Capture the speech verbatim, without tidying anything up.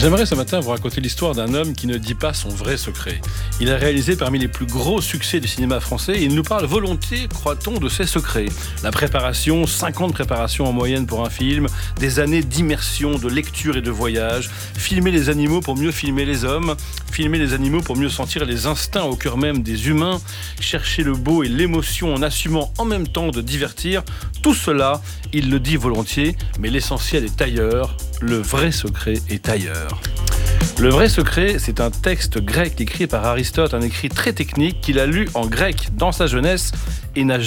J'aimerais ce matin vous raconter l'histoire d'un homme qui ne dit pas son vrai secret. Il a réalisé parmi les plus gros succès du cinéma français et il nous parle volontiers, croit-on, de ses secrets. La préparation, cinquante préparations en moyenne pour un film, des années d'immersion, de lecture et de voyage, filmer les animaux pour mieux filmer les hommes, filmer les animaux pour mieux sentir les instincts au cœur même des humains, chercher le beau et l'émotion en assumant en même temps de divertir. Tout cela, il le dit volontiers, mais l'essentiel est ailleurs. Le vrai secret est ailleurs. Le vrai secret, c'est un texte grec écrit par Aristote, un écrit très technique qu'il a lu en grec dans sa jeunesse et n'a